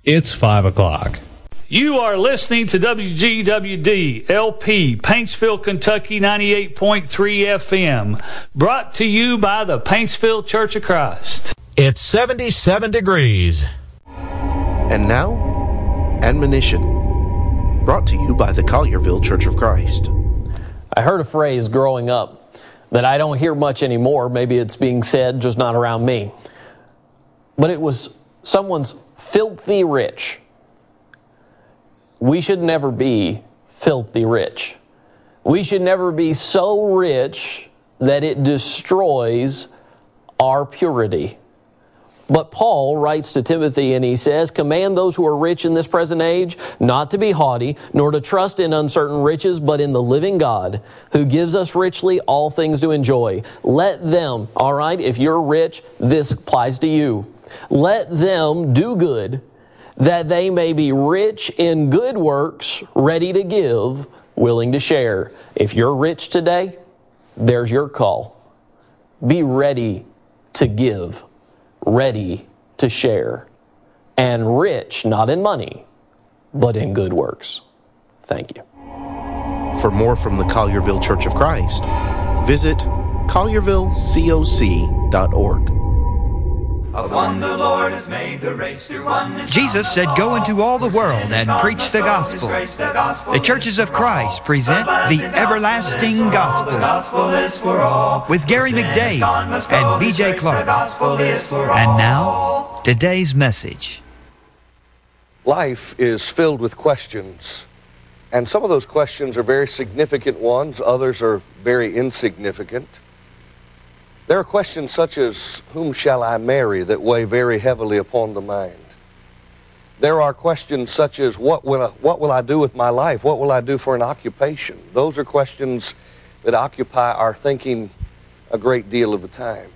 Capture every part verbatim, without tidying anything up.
It's five o'clock. You are listening to W G W D L P, Paintsville, Kentucky, ninety-eight point three F M, brought to you by the Paintsville Church of Christ. It's seventy-seven degrees. And now, admonition, brought to you by the Collierville Church of Christ. I heard a phrase growing up that I don't hear much anymore. Maybe it's being said, just not around me. But it was someone's filthy rich. We should never be filthy rich. We should never be so rich that it destroys our purity. But Paul writes to Timothy and he says, command those who are rich in this present age not to be haughty, nor to trust in uncertain riches, but in the living God, who gives us richly all things to enjoy. Let them, all right, if you're rich, this applies to you. Let them do good, that they may be rich in good works, ready to give, willing to share. If you're rich today, there's your call. Be ready to give, ready to share, and rich, not in money, but in good works. Thank you. For more from the Collierville Church of Christ, visit collierville coc dot org. Of one the Lord has made the race through one. Jesus said, go into all the world and preach the gospel. The Churches of Christ present the Everlasting Gospel with Gary McDade and B J Clark. And now, today's message. Life is filled with questions, and some of those questions are very significant ones, others are very insignificant. There are questions such as, whom shall I marry, that weigh very heavily upon the mind. There are questions such as, what will I, what will I do with my life? What will I do for an occupation? Those are questions that occupy our thinking a great deal of the time.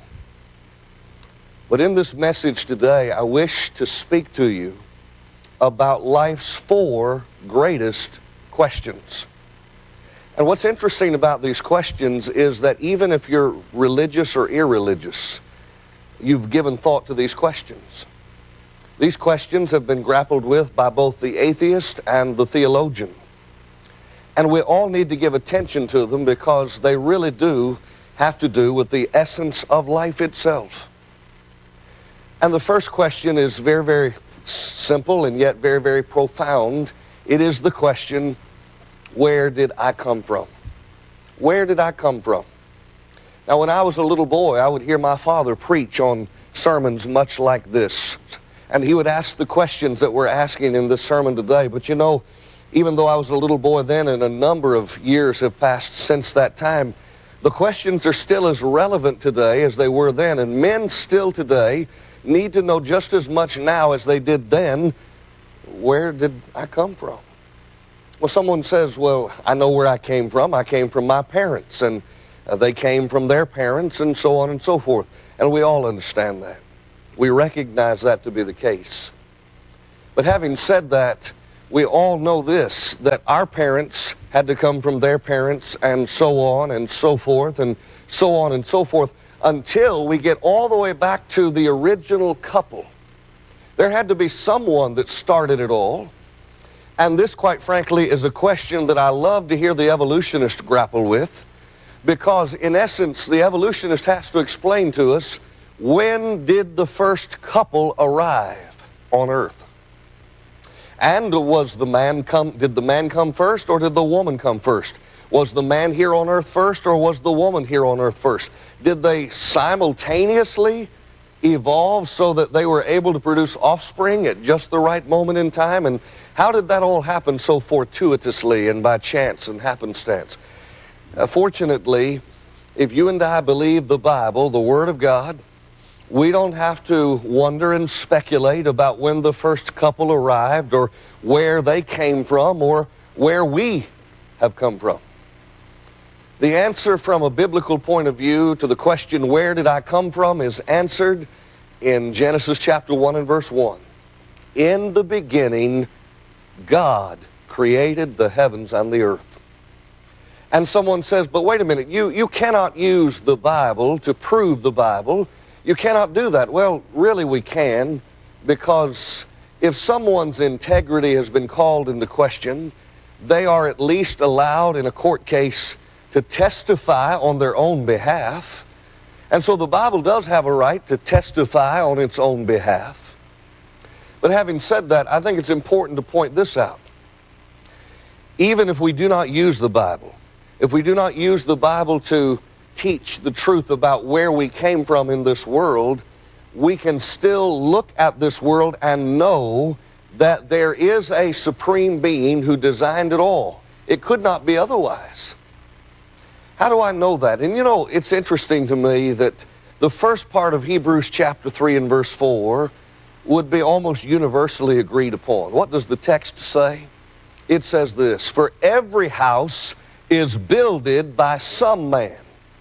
But in this message today, I wish to speak to you about life's four greatest questions. And what's interesting about these questions is that even if you're religious or irreligious, you've given thought to these questions. These questions have been grappled with by both the atheist and the theologian. And we all need to give attention to them because they really do have to do with the essence of life itself. And the first question is very, very simple and yet very, very profound. It is the question, where did I come from? Where did I come from? Now, when I was a little boy, I would hear my father preach on sermons much like this. And he would ask the questions that we're asking in this sermon today. But you know, even though I was a little boy then and a number of years have passed since that time, the questions are still as relevant today as they were then. And men still today need to know just as much now as they did then, where did I come from? Well, someone says, well, I know where I came from. I came from my parents, and uh, they came from their parents, and so on and so forth. And we all understand that. We recognize that to be the case. But having said that, we all know this, that our parents had to come from their parents, and so on and so forth, and so on and so forth, until we get all the way back to the original couple. There had to be someone that started it all. And this, quite frankly, is a question that I love to hear the evolutionist grapple with, because in essence, the evolutionist has to explain to us, when did the first couple arrive on Earth? And was the man come, did the man come first, or did the woman come first? Was the man here on Earth first, or was the woman here on Earth first? Did they simultaneously evolve so that they were able to produce offspring at just the right moment in time? And how did that all happen so fortuitously and by chance and happenstance? Uh, fortunately, if you and I believe the Bible, the Word of God, we don't have to wonder and speculate about when the first couple arrived or where they came from or where we have come from. The answer from a biblical point of view to the question, where did I come from, is answered in Genesis chapter one and verse one. In the beginning, God created the heavens and the earth. And someone says, but wait a minute, you, you cannot use the Bible to prove the Bible. You cannot do that. Well, really we can, because if someone's integrity has been called into question, they are at least allowed in a court case to testify on their own behalf. And so the Bible does have a right to testify on its own behalf. But having said that, I think it's important to point this out. Even if we do not use the Bible, if we do not use the Bible to teach the truth about where we came from in this world, we can still look at this world and know that there is a supreme being who designed it all. It could not be otherwise. How do I know that? And you know, it's interesting to me that the first part of Hebrews chapter three and verse four would be almost universally agreed upon. What does the text say? It says this, "For every house is builded by some man."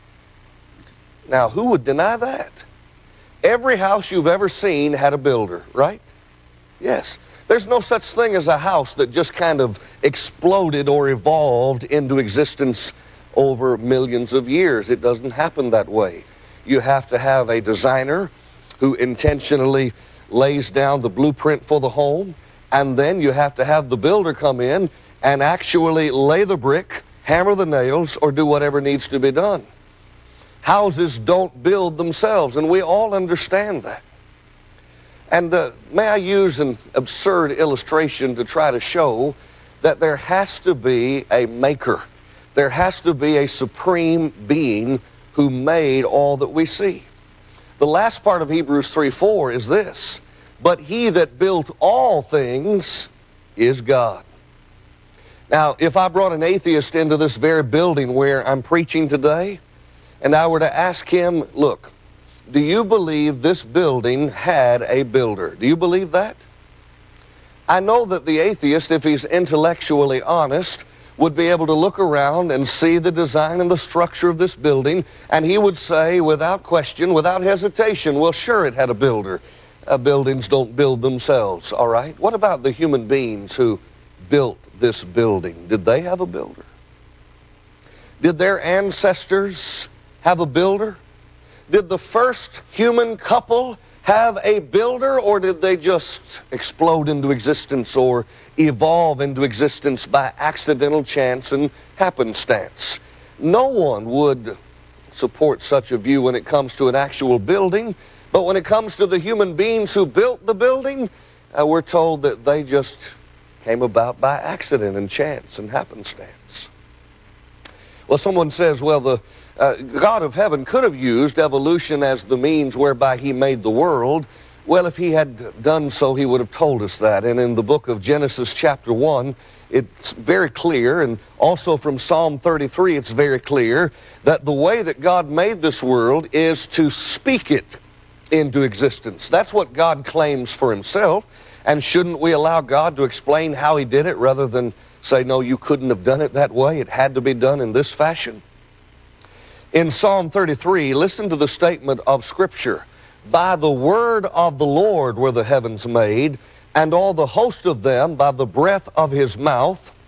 Now, who would deny that? Every house you've ever seen had a builder, right? Yes. There's no such thing as a house that just kind of exploded or evolved into existence over millions of years. It doesn't happen that way. You have to have a designer who intentionally lays down the blueprint for the home, and then you have to have the builder come in and actually lay the brick, hammer the nails, or do whatever needs to be done. Houses don't build themselves, and we all understand that. And uh, may I use an absurd illustration to try to show that there has to be a maker. There has to be a supreme being who made all that we see. The last part of Hebrews three four is this, "But he that built all things is God." Now, if I brought an atheist into this very building where I'm preaching today, and I were to ask him, look, do you believe this building had a builder? Do you believe that? I know that the atheist, if he's intellectually honest, would be able to look around and see the design and the structure of this building, and he would say, without question, without hesitation, well, sure, it had a builder. Uh, buildings don't build themselves, all right? What about the human beings who built this building? Did they have a builder? Did their ancestors have a builder? Did the first human couple have a builder, or did they just explode into existence or evolve into existence by accidental chance and happenstance? No one would support such a view when it comes to an actual building, but when it comes to the human beings who built the building, uh, we're told that they just came about by accident and chance and happenstance. Well, someone says, well, the uh, God of heaven could have used evolution as the means whereby he made the world. Well, if he had done so, he would have told us that. And in the book of Genesis chapter one, it's very clear, and also from Psalm thirty-three, it's very clear that the way that God made this world is to speak it into existence. That's what God claims for himself. And shouldn't we allow God to explain how he did it rather than say, no, you couldn't have done it that way. It had to be done in this fashion. In Psalm thirty-three, listen to the statement of Scripture. By the word of the Lord were the heavens made, and all the host of them by the breath of his mouth.